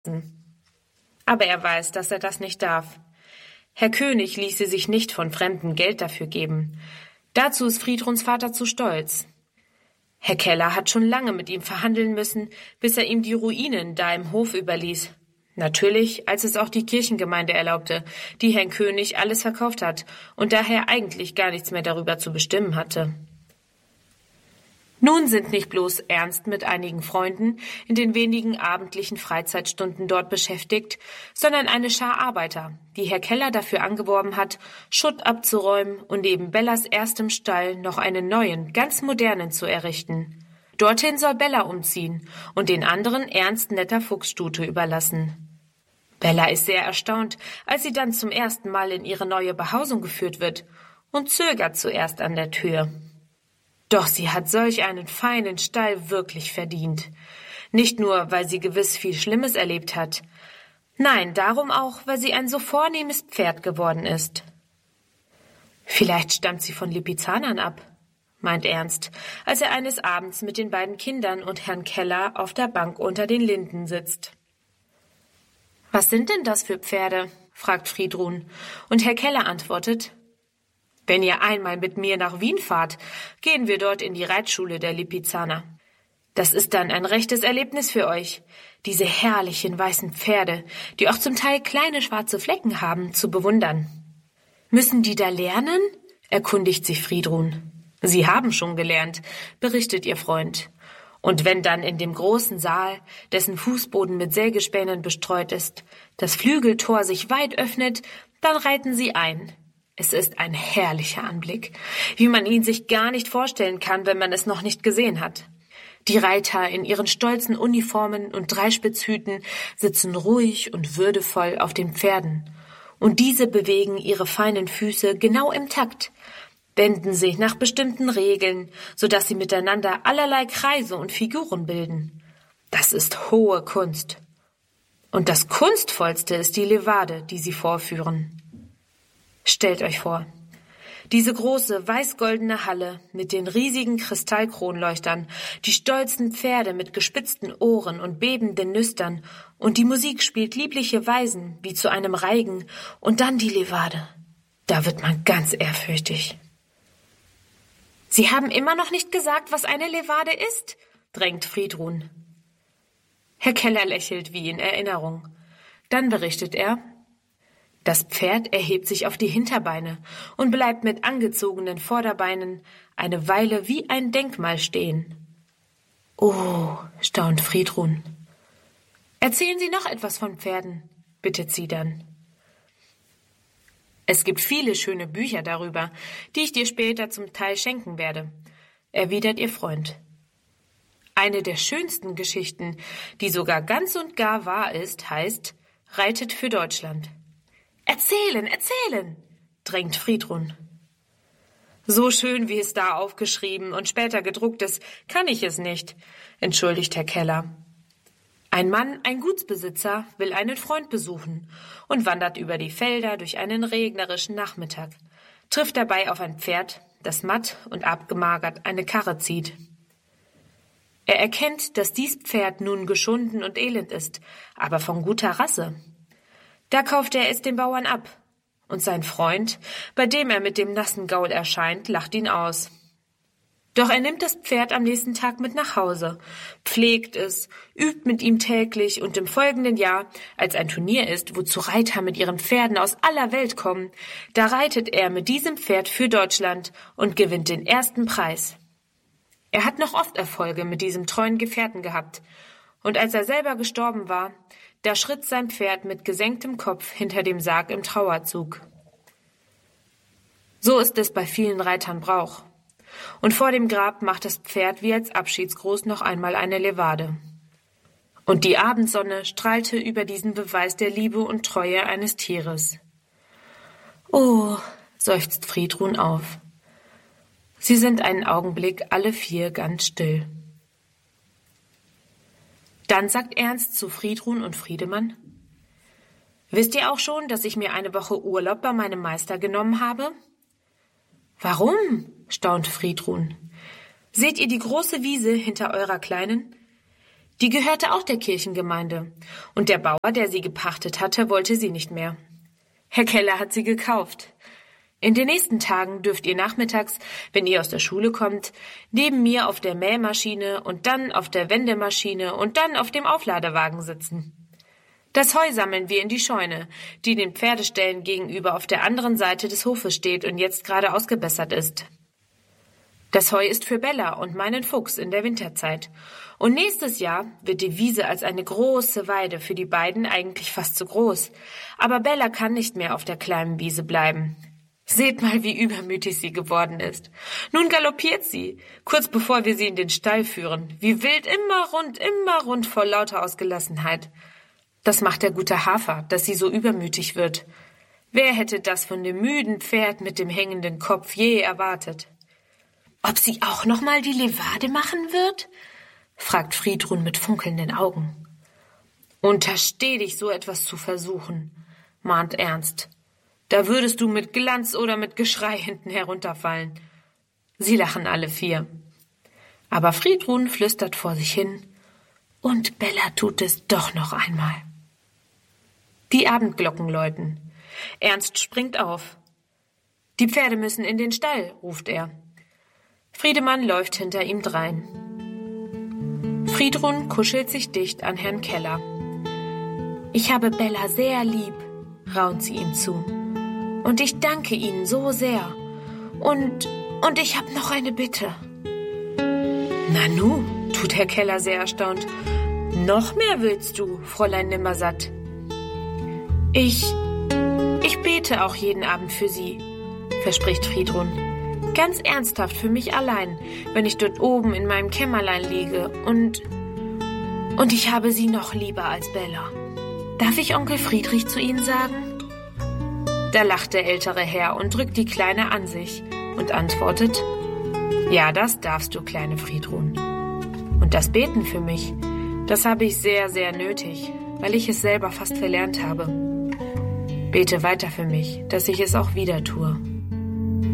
Aber er weiß, dass er das nicht darf. Herr König ließe sich nicht von Fremden Geld dafür geben. Dazu ist Friedruns Vater zu stolz. Herr Keller hat schon lange mit ihm verhandeln müssen, bis er ihm die Ruinen da im Hof überließ. Natürlich, als es auch die Kirchengemeinde erlaubte, die Herrn König alles verkauft hat und daher eigentlich gar nichts mehr darüber zu bestimmen hatte. Nun sind nicht bloß Ernst mit einigen Freunden in den wenigen abendlichen Freizeitstunden dort beschäftigt, sondern eine Schar Arbeiter, die Herr Keller dafür angeworben hat, Schutt abzuräumen und neben Bellas erstem Stall noch einen neuen, ganz modernen zu errichten. Dorthin soll Bella umziehen und den anderen Ernst netter Fuchsstute überlassen. Bella ist sehr erstaunt, als sie dann zum ersten Mal in ihre neue Behausung geführt wird und zögert zuerst an der Tür. Doch sie hat solch einen feinen Stall wirklich verdient. Nicht nur, weil sie gewiss viel Schlimmes erlebt hat. Nein, darum auch, weil sie ein so vornehmes Pferd geworden ist. Vielleicht stammt sie von Lipizanern ab, meint Ernst, als er eines Abends mit den beiden Kindern und Herrn Keller auf der Bank unter den Linden sitzt. »Was sind denn das für Pferde?« fragt Friedrun, und Herr Keller antwortet: »Wenn ihr einmal mit mir nach Wien fahrt, gehen wir dort in die Reitschule der Lipizaner. Das ist dann ein rechtes Erlebnis für euch, diese herrlichen weißen Pferde, die auch zum Teil kleine schwarze Flecken haben, zu bewundern.« »Müssen die da lernen?« erkundigt sich Friedrun. »Sie haben schon gelernt«, berichtet ihr Freund. Und wenn dann in dem großen Saal, dessen Fußboden mit Sägespänen bestreut ist, das Flügeltor sich weit öffnet, dann reiten sie ein. Es ist ein herrlicher Anblick, wie man ihn sich gar nicht vorstellen kann, wenn man es noch nicht gesehen hat. Die Reiter in ihren stolzen Uniformen und Dreispitzhüten sitzen ruhig und würdevoll auf den Pferden, und diese bewegen ihre feinen Füße genau im Takt, wenden sich nach bestimmten Regeln, so dass sie miteinander allerlei Kreise und Figuren bilden. Das ist hohe Kunst. Und das Kunstvollste ist die Levade, die sie vorführen. Stellt euch vor, diese große weiß-goldene Halle mit den riesigen Kristallkronleuchtern, die stolzen Pferde mit gespitzten Ohren und bebenden Nüstern, und die Musik spielt liebliche Weisen wie zu einem Reigen, und dann die Levade. Da wird man ganz ehrfürchtig. »Sie haben immer noch nicht gesagt, was eine Levade ist?« drängt Friedrun. Herr Keller lächelt wie in Erinnerung. Dann berichtet er: »Das Pferd erhebt sich auf die Hinterbeine und bleibt mit angezogenen Vorderbeinen eine Weile wie ein Denkmal stehen.« »Oh«, staunt Friedrun. »Erzählen Sie noch etwas von Pferden«, bittet sie dann. »Es gibt viele schöne Bücher darüber, die ich dir später zum Teil schenken werde«, erwidert ihr Freund. Eine der schönsten Geschichten, die sogar ganz und gar wahr ist, heißt »Reitet für Deutschland«. »Erzählen, erzählen«, drängt Friedrun. »So schön, wie es da aufgeschrieben und später gedruckt ist, kann ich es nicht«, entschuldigt Herr Keller. Ein Mann, ein Gutsbesitzer, will einen Freund besuchen und wandert über die Felder durch einen regnerischen Nachmittag, trifft dabei auf ein Pferd, das matt und abgemagert eine Karre zieht. Er erkennt, dass dies Pferd nun geschunden und elend ist, aber von guter Rasse. Da kauft er es dem Bauern ab, und sein Freund, bei dem er mit dem nassen Gaul erscheint, lacht ihn aus. Doch er nimmt das Pferd am nächsten Tag mit nach Hause, pflegt es, übt mit ihm täglich, und im folgenden Jahr, als ein Turnier ist, wozu Reiter mit ihren Pferden aus aller Welt kommen, da reitet er mit diesem Pferd für Deutschland und gewinnt den ersten Preis. Er hat noch oft Erfolge mit diesem treuen Gefährten gehabt, und als er selber gestorben war, da schritt sein Pferd mit gesenktem Kopf hinter dem Sarg im Trauerzug. So ist es bei vielen Reitern Brauch. Und vor dem Grab macht das Pferd wie als Abschiedsgruß noch einmal eine Levade. Und die Abendsonne strahlte über diesen Beweis der Liebe und Treue eines Tieres. »Oh«, seufzt Friedrun auf. Sie sind einen Augenblick alle vier ganz still. Dann sagt Ernst zu Friedrun und Friedemann: »Wisst ihr auch schon, dass ich mir eine Woche Urlaub bei meinem Meister genommen habe?« »Warum?«, staunt Friedrun. »Seht ihr die große Wiese hinter eurer Kleinen? Die gehörte auch der Kirchengemeinde, und der Bauer, der sie gepachtet hatte, wollte sie nicht mehr. Herr Keller hat sie gekauft. In den nächsten Tagen dürft ihr nachmittags, wenn ihr aus der Schule kommt, neben mir auf der Mähmaschine und dann auf der Wendemaschine und dann auf dem Aufladewagen sitzen. Das Heu sammeln wir in die Scheune, die den Pferdeställen gegenüber auf der anderen Seite des Hofes steht und jetzt gerade ausgebessert ist. Das Heu ist für Bella und meinen Fuchs in der Winterzeit. Und nächstes Jahr wird die Wiese als eine große Weide für die beiden eigentlich fast zu groß. Aber Bella kann nicht mehr auf der kleinen Wiese bleiben. Seht mal, wie übermütig sie geworden ist. Nun galoppiert sie, kurz bevor wir sie in den Stall führen. Wie wild, immer rund vor lauter Ausgelassenheit. Das macht der gute Hafer, dass sie so übermütig wird. Wer hätte das von dem müden Pferd mit dem hängenden Kopf je erwartet? »Ob sie auch noch mal die Levade machen wird?« fragt Friedrun mit funkelnden Augen. »Untersteh dich, so etwas zu versuchen«, mahnt Ernst. »Da würdest du mit Glanz oder mit Geschrei hinten herunterfallen.« Sie lachen alle vier. Aber Friedrun flüstert vor sich hin, »Und Bella tut es doch noch einmal.« Die Abendglocken läuten. Ernst springt auf. »Die Pferde müssen in den Stall«, ruft er. Friedemann läuft hinter ihm drein. Friedrun kuschelt sich dicht an Herrn Keller. »Ich habe Bella sehr lieb«, raunt sie ihm zu. »Und ich danke Ihnen so sehr. Und ich habe noch eine Bitte.« »Nanu«, tut Herr Keller sehr erstaunt. »Noch mehr willst du, Fräulein Nimmersatt?« Ich bete auch jeden Abend für Sie«, verspricht Friedrun. »Ganz ernsthaft für mich allein, wenn ich dort oben in meinem Kämmerlein liege und ich habe Sie noch lieber als Bella. Darf ich Onkel Friedrich zu Ihnen sagen?« Da lacht der ältere Herr und drückt die Kleine an sich und antwortet, »Ja, das darfst du, kleine Friedrun. Und das Beten für mich, das habe ich sehr, sehr nötig, weil ich es selber fast verlernt habe. Bete weiter für mich, dass ich es auch wieder tue.«